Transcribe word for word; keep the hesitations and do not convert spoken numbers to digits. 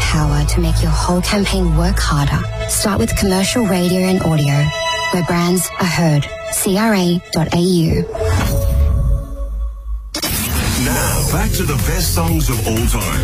power to make your whole campaign work harder. Start with commercial radio and audio, where brands are heard. C R A dot A U. Now, back to the best songs of all time.